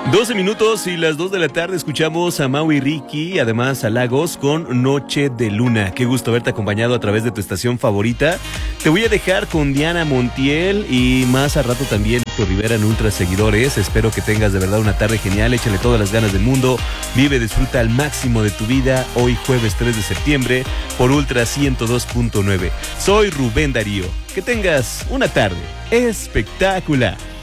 12 minutos y las 2 de la tarde escuchamos a Mau y Ricky, además a Lagos con Noche de Luna. Qué gusto verte acompañado a través de tu estación favorita. Te voy a dejar con Diana Montiel y más a rato también Héctor Rivera en Ultra Seguidores. Espero que tengas de verdad una tarde genial, échale todas las ganas del mundo, vive, disfruta al máximo de tu vida hoy jueves 3 de septiembre por Ultra 102.9. Soy Rubén Darío, que tengas una tarde espectacular.